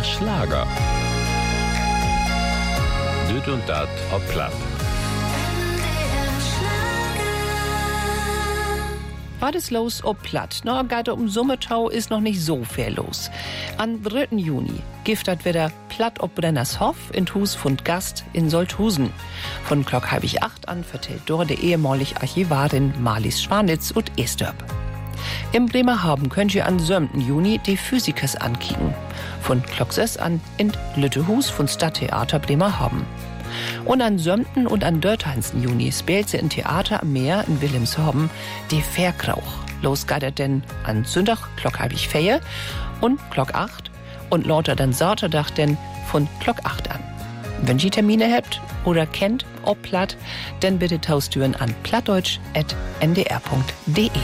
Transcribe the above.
Schlager. Düt und dat ob Platt. Was ist los ob Platt? Na, gerade um Summetau ist noch nicht so viel los. Am 3. Juni giftet wieder Platt ob Brennershof in Hus von Gast in Solthusen. Von Glock 7:30 an vertellt dort der ehemalige Archivarin Marlies Schwanitz und Estörp. Im Bremerhaven könnt ihr am 7. Juni die Physikers ankicken. Von Glock 6 an in Lüttehus von Stadttheater Bremerhaven. Und am 7. und am 13. Juni spielt sie im Theater am Meer in Wilhelmshaven die Fährkrauch. Los geht er denn an Sonntag Glock 7:30 und Glock 8 und lauter dann Saterdag denn von Glock 8 an. Wenn ihr Termine habt oder kennt ob Platt, dann bitte tauschtüren an plattdeutsch@ndr.de.